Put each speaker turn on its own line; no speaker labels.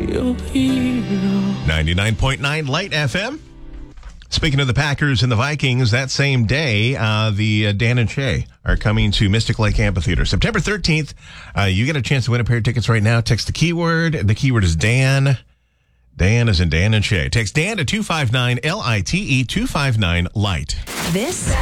your hero.
99.9 Light FM. Speaking of the Packers and the Vikings, that same day, the Dan and Shay are coming to Mystic Lake Amphitheater. September 13th, you get a chance to win a pair of tickets right now. Text the keyword. The keyword is Dan. Dan is in Dan and Shay. Text Dan to 259 LITE 259 LIGHT.
This